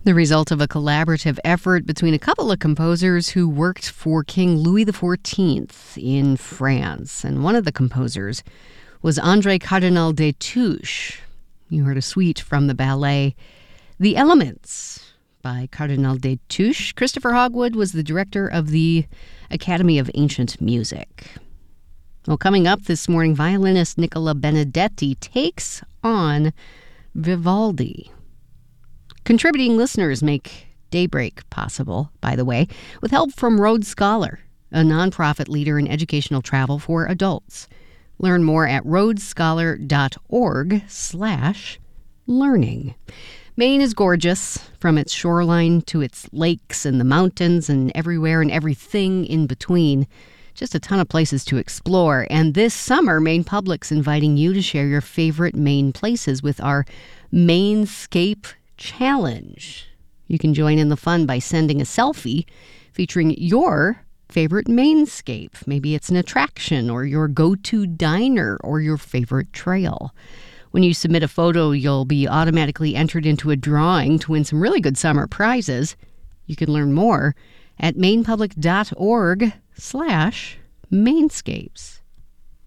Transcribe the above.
The result of a collaborative effort between a couple of composers who worked for King Louis XIV in France. And one of the composers was André Cardinal Destouches. You heard a suite from the ballet The Elements by Cardinal Destouches. Christopher Hogwood was the director of the Academy of Ancient Music. Well, coming up this morning, violinist Nicola Benedetti takes on Vivaldi. Contributing listeners make Daybreak possible, by the way, with help from Rhodes Scholar, a nonprofit leader in educational travel for adults. Learn more at rhodesscholar.org/learning. Maine is gorgeous, from its shoreline to its lakes and the mountains and everywhere and everything in between. Just a ton of places to explore. And this summer, Maine Public's inviting you to share your favorite Maine places with our Mainscape Challenge. You can join in the fun by sending a selfie featuring your favorite Mainscape. Maybe it's an attraction or your go-to diner or your favorite trail. When you submit a photo, you'll be automatically entered into a drawing to win some really good summer prizes. You can learn more at mainepublic.org/Mainscapes.